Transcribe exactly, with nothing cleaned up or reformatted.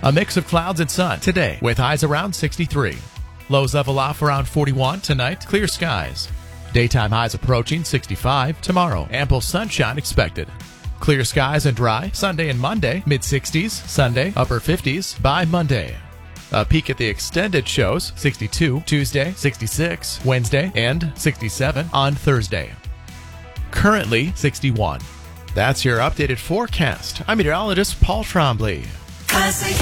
A mix of clouds and sun today with highs around sixty-three. Lows level off around forty-one tonight. Clear skies. Daytime highs approaching sixty-five. Tomorrow, ample sunshine expected. Clear skies and dry. Sunday and Monday, mid-sixties. Sunday, upper fifties by Monday. A peek at the extended shows, sixty-two Tuesday, sixty-six Wednesday, and sixty-seven on Thursday. Currently, sixty-one. That's your updated forecast. I'm meteorologist Paul Trombley. Classic